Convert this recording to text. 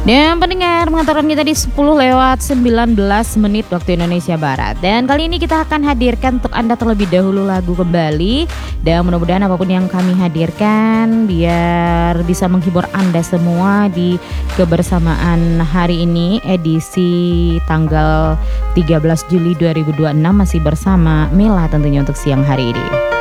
Dan pendengar mengantarkan kita di 10:19 waktu Indonesia Barat. Dan kali ini kita akan hadirkan untuk Anda terlebih dahulu lagu kembali. Dan mudah-mudahan apapun yang kami hadirkan biar bisa menghibur Anda semua di kebersamaan hari ini, edisi tanggal 13 Juli 2026, masih bersama Mela tentunya untuk siang hari ini.